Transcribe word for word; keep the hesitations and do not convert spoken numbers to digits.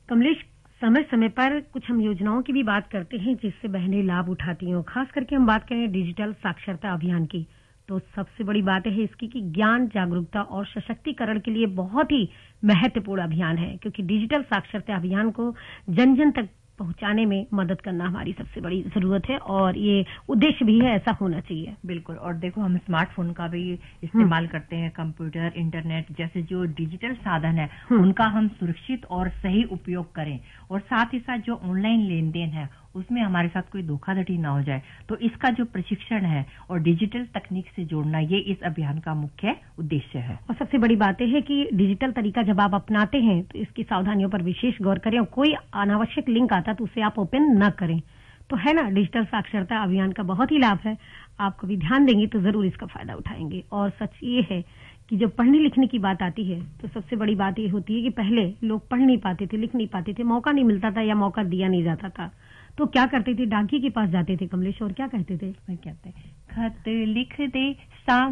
कमलेश, समय समय पर कुछ हम योजनाओं की भी बात करते हैं जिससे बहनें लाभ उठाती हैं। खास करके हम बात करें डिजिटल साक्षरता अभियान की, तो सबसे बड़ी बात है इसकी कि ज्ञान, जागरूकता और सशक्तिकरण के लिए बहुत ही महत्वपूर्ण अभियान है, क्योंकि डिजिटल साक्षरता अभियान को जन जन तक पहुंचाने में मदद करना हमारी सबसे बड़ी जरूरत है और ये उद्देश्य भी है, ऐसा होना चाहिए। बिल्कुल। और देखो, हम स्मार्टफोन का भी इस्तेमाल करते हैं, कंप्यूटर, इंटरनेट जैसे जो डिजिटल साधन है उनका हम सुरक्षित और सही उपयोग करें, और साथ ही साथ जो ऑनलाइन लेन देन है उसमें हमारे साथ कोई धोखाधड़ी ना हो जाए। तो इसका जो प्रशिक्षण है और डिजिटल तकनीक से जोड़ना, ये इस अभियान का मुख्य उद्देश्य है। और सबसे बड़ी बात है कि डिजिटल तरीका जब आप अपनाते हैं तो इसकी सावधानियों पर विशेष गौर करें और कोई अनावश्यक लिंक आता तो उसे आप ओपन न करें। तो है ना, डिजिटल साक्षरता अभियान का बहुत ही लाभ है। आप कभी ध्यान देंगे तो जरूर इसका फायदा उठाएंगे। और सच ये है कि जब पढ़ने लिखने की बात आती है तो सबसे बड़ी बात ये होती है कि पहले लोग पढ़ नहीं पाते थे, लिख नहीं पाते थे, मौका नहीं मिलता था या मौका दिया नहीं जाता था, तो क्या करते थे, डाकिये के पास जाते थे कमलेश, और क्या कहते थे, मैं कहते खत लिख दे सा